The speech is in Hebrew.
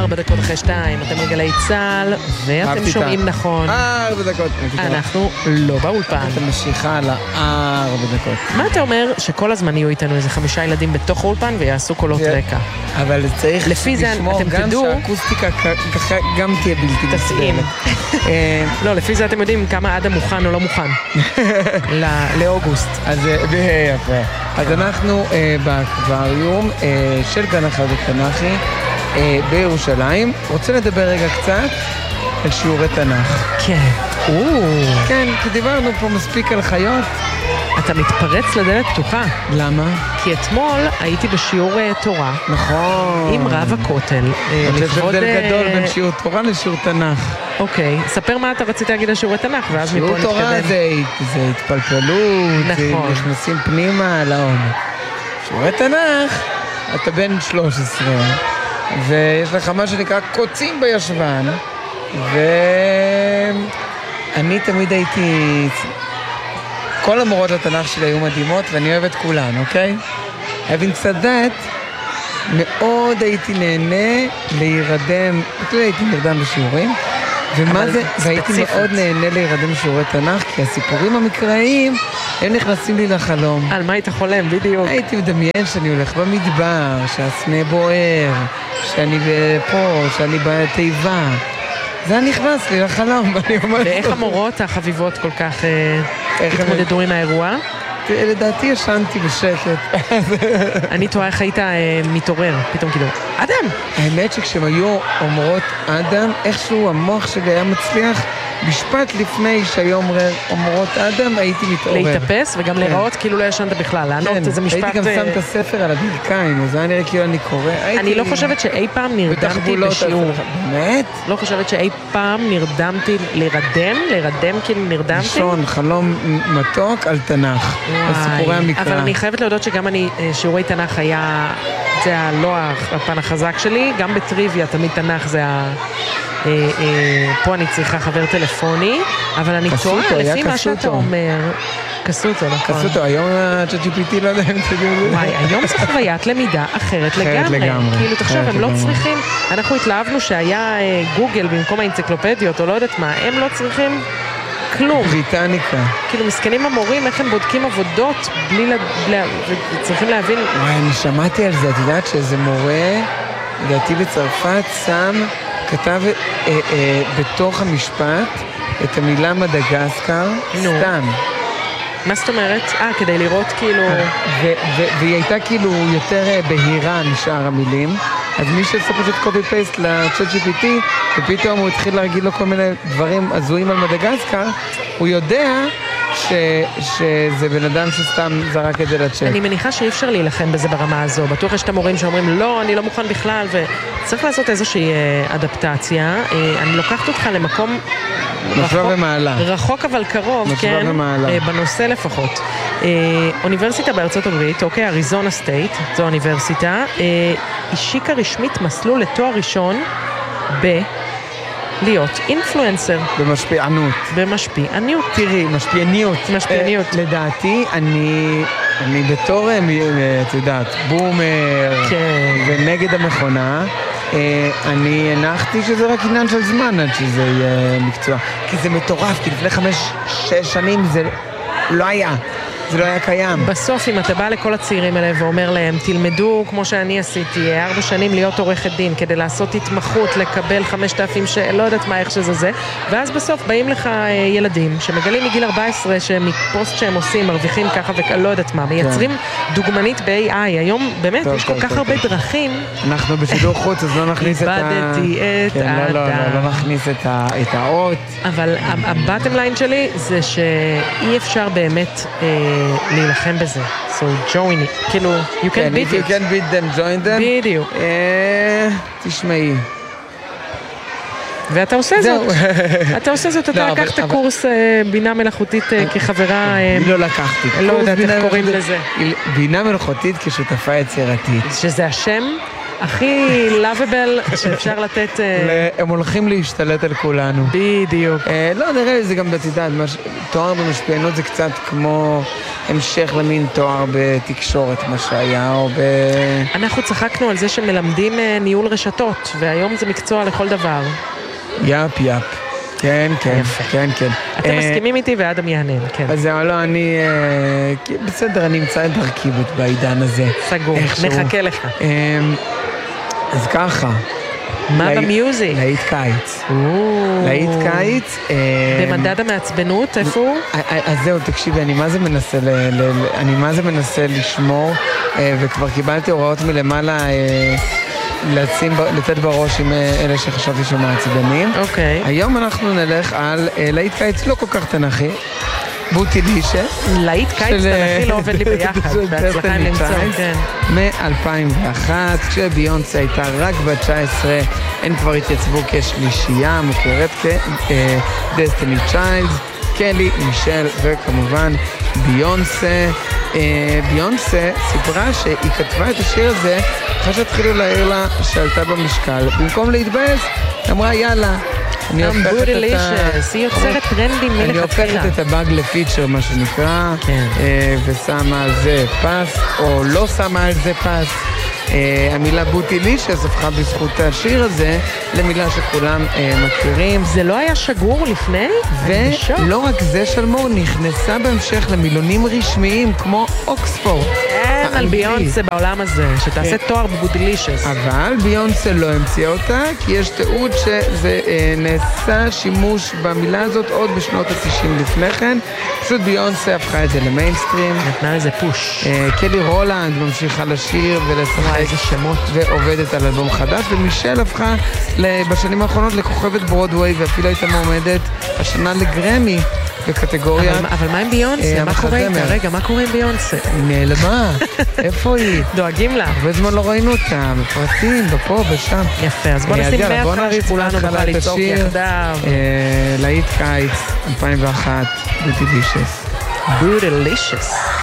4 דקות אחרי 2, אתם רגלי צהל, ואתם שומעים נכון. 4 דקות. אנחנו לא באולפן. אתם משיכה על 4 דקות. מה אתה אומר שכל הזמן יהיו איתנו איזה 5 ילדים בתוך האולפן ויעשו קולות רקע? אבל צריך לשמור גם שהאקוסטיקה גם תהיה בלתי תסעים. לא, לפי זה אתם יודעים כמה אדם מוכן או לא מוכן. לאוגוסט. אז יפה. אז אנחנו באקווריום של גן החיות התנ"כי בירושלים. רוצה לדבר רגע קצת על שיעורי תנ"ך. כן. כן, כי דיברנו פה מספיק על חיות. אתה מתפרץ לדלת פתוחה. למה? כי אתמול הייתי בשיעור תורה. נכון. עם רב הכותל. יש הבדל גדול בין שיעור תורה לשיעור תנ"ך. אוקיי, ספר מה אתה רצית להגיד על שיעורי תנ"ך, ואז מפה נתקדם. שיעור תורה זה התפלפלות, נכון. נכנסים פנימה לעומק. שיעורי תנ"ך, אתה בן 13, ויש לך מה שנקרא קוצים בישבן, ואני תמיד הייתי... כל המורות לתנ"ך שלי היו מדהימות, ואני אוהב את כולן, אוקיי? having said that, מאוד הייתי נהנה להירדם, הייתי נרדם בשיעורים, ומה זה? והייתי מאוד נהנה להירדם בשיעורי תנ"ך, כי הסיפורים המקראיים, הם נכנסים לי לחלום. על מה היית חולם, בדיוק? הייתי מדמיין שאני הולך במדבר, שהסנה בוער, שאני פה, שאני בתיבה. זה היה נכנס לי לחלום, ואני אומר... ואיך המורות החביבות כל כך התמודדו עם האירוע? לדעתי ישנתי בשקט. אני תוהה איך היית מתעורר, פתאום כאילו, אדם! האמת שכשהם היו אומרות אדם, איכשהו המוח שלי היה מצליח, משפט לפני שהיו אומרות אדם, הייתי מתעורר. להתאפס וגם להיראות כאילו לא ישנת בכלל, לענות איזה משפט... הייתי גם שם את הספר על הברכיים, אז היה נראה כאילו אני קורא. אני לא חושבת שאי פעם נרדמתי בשיעור. באמת? לא חושבת שאי פעם נרדמתי, להירדם כאילו נרדמתי. לישון, חלום מתוק על תנ"ך, על סיפורי המקרא. אבל אני חייבת להודות שגם אני, שיעורי תנ"ך היה, זה לא הפן החזק שלי, גם בטריוויה תמיד תנ"ך זה פה אני צריכה חבר טלפוני, אבל אני טועה, לפי מה שאתה אומר, קסוטו, נכון. קסוטו, היום ה-GPT לא יודע אם תגידו. וואי, היום זה חוויית למידה אחרת לגמרי. כאילו, תחשוב, הם לא צריכים, אנחנו התלהבנו שהיה גוגל במקום האנציקלופדיות, או לא יודעת מה, הם לא צריכים כלום. בריטניקה. כאילו, מסכנים המורים, איך הם בודקים עבודות, צריכים להבין. וואי, אני שמעתי על זה, את יודעת שאיזה מורה, לדעתי בצרפת, כתב בתוך המשפט את המילה מדגסקר, סתם. מה זאת אומרת? כדי לראות כאילו... והיא הייתה כאילו יותר בהירה משאר המילים, אז מי שעושה פשוט קופי פייסט לצ'אט GPT, ופתאום הוא התחיל להגיד לו כל מיני דברים הזויים על מדגסקר, הוא יודע שזה בן אדם שסתם זרק את זה לצ'אט. אני מניחה שאי אפשר להילחם בזה ברמה הזו. בטוח יש את המורים שאומרים, לא, אני לא מוכן בכלל, וצריך לעשות איזושהי אדפטציה. אני לוקחת אותך למקום רחוק אבל קרוב, כן, בנושא לפחות. אוניברסיטה בארצות הברית, אוקיי, אריזונה סטייט, זו אוניברסיטה, השיקה רשמית מסלול לתואר ראשון להיות אינפלואנסר. במשפיענות. תראי, משפיעניות. לדעתי, אני בתור, את יודעת, בומר, ונגד המכונה, אני הנחתי שזה רק עניין של זמן עד שזה יהיה מקצוע. כי זה מטורף, כי לפני 5-6 שנים זה לא היה. זה לא היה קיים. בסוף, אם אתה בא לכל הצעירים האלה ואומר להם, תלמדו כמו שאני עשיתי, 4 שנים להיות עורכת דין, כדי לעשות התמחות, לקבל 5,000 לא יודעת מה, איך שזה זה, ואז בסוף באים לך ילדים שמגלים מגיל 14 שמפוסט שהם עושים, מרוויחים ככה ולא יודעת מה, מייצרים דוגמנית ב-AI. היום באמת יש כל כך הרבה דרכים. אנחנו בשידור חוץ, אז לא נכניס את איבדתי את האדם. לא נכניס את האות. אבל הבטם ליין שלי זה שאי אפשר באמת להילחם בזה. So join it. כאילו, you can beat it. If you can beat them, join them. בדיוק. תשמעי. ואתה עושה זאת. אתה עושה זאת, אתה לקחת קורס בינה מלאכותית כחברה... לא לקחתי. לא יודעת איך קוראים לזה. בינה מלאכותית כשותפה יצירתית. שזה השם? הכי lovable שאפשר לתת... הם הולכים להשתלט על כולנו. בדיוק. לא, נראה לי זה גם בתידד, תואר במשפיענות זה קצת כמו המשך למין תואר בתקשורת, מה שהיה, או אנחנו צחקנו על זה שמלמדים ניהול רשתות, והיום זה מקצוע לכל דבר. יפ. כן. אתם מסכימים איתי ואדם יענן, כן. אז זהו, לא, אני... בסדר, אני אמצא את דרכי בעידן הזה. סגור, נחכה לך. אז ככה. מה במיוזיק? להיט קיץ. להיט קיץ. במדד המעצבנות, איפה הוא? אז זהו, תקשיבי, אני מה זה מנסה לשמור, וכבר קיבלתי הוראות מלמעלה לתת בראש עם אלה שחשבתי שמעצבנים. אוקיי. היום אנחנו נלך על להיט קיץ לא כל כך תנכי. בוטילישס. להיט קיץ תנכי לא עובד לי ביחד. בהצלחה עם למצוא, כן. מ-2001, כשביונסה הייתה רק בת 19, הן כבר התייצבו כשלישייה, מוכרת כדסטיני צ'יילדס, קלי, מישל וכמובן ביונסה. ביונסה סיפרה שהיא כתבה את השיר הזה אחרי שהתחילו להעיר לה שעלתה במשקל. במקום להתבאס, אמרה יאללה, היא יוצרת טרנדים מלכתחילה. אני הופכת את הבאג לפיצ'ר, מה שנקרא, ושמה על זה פס, או לא שמה על זה פס. המילה בוטילישס הפכה בזכות השיר הזה למילה שכולם מכירים. זה לא היה שגור לפני? ולא רק זה, שלמור, נכנסה בהמשך למילונים רשמיים כמו אוקספורד. אין על ביונסה בעולם הזה, שתעשה תואר בבוטילישס. אבל ביונסה לא המציאה אותה, כי יש תיעוד שזה נעשה שימוש במילה הזאת עוד בשנות ה-90 לפני כן. פשוט ביונסה הפכה את זה למיינסטרים. נתנה איזה פוש. קלי רולנד ממשיכה לשיר ולשחק. איזה שמות. ועובדת על אלבום חדש, ומישל הפכה בשנים האחרונות לכוכבת ברודווי, ואפילו הייתה מועמדת השנה לגרמי בקטגוריה. אבל מה עם ביונסה? מה קורה איתה? רגע, מה קורה עם ביונסה? היא נעלמה. איפה היא? דואגים לה. הרבה זמן לא ראינו אותה, בפרטים, בפה, בשם. יפה, אז בוא נשים מהתחלה שכולנו נוכל לצעוק יחדיו. להיט קיץ, 2001, בוטילישס. בוטילישס.